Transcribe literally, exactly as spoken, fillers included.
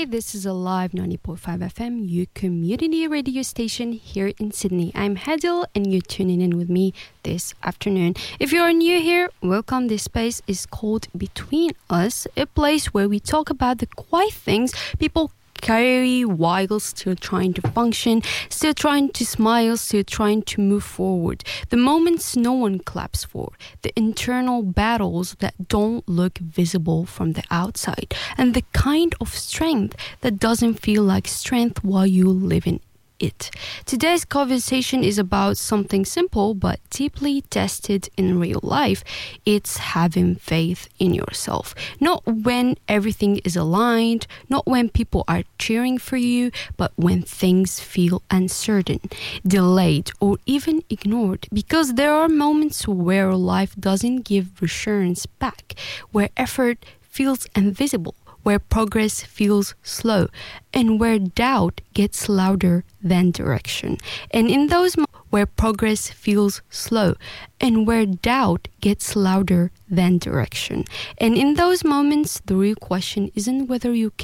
Hi, this is Alive ninety point five F M, your community radio station here in Sydney. I'm Hadil and you're tuning in with me this afternoon. If you're new here, welcome. This space is called Between Us, a place where we talk about the quiet things people carry while still trying to function, still trying to smile, still trying to move forward. The moments no one claps for, the internal battles that don't look visible from the outside, and the kind of strength that doesn't feel like strength while you live in it. Today's conversation is about something simple but deeply tested in real life. It's having faith in yourself. Not when everything is aligned, not when people are cheering for you, but when things feel uncertain, delayed, or even ignored. Because there are moments where life doesn't give reassurance back, where effort feels invisible, where progress feels slow, and where doubt gets louder than direction. And in those moments where progress feels slow, and where doubt gets louder than direction. And in those moments, the real question isn't whether you